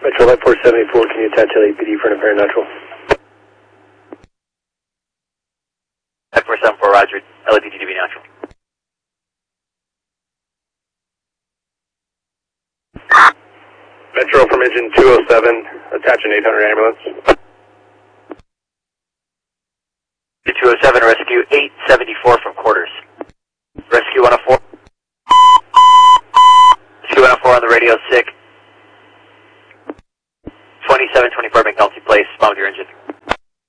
Metro Light 474, can you attach LAPD for an apparent natural? Light 474, roger. LAPD to be natural. Metro from engine 207, attach an 800 ambulance. 207, rescue 874 from quarters. Rescue 104. Rescue 104 on the radio, sick. 2724 McNulty Place, spawn with your engine.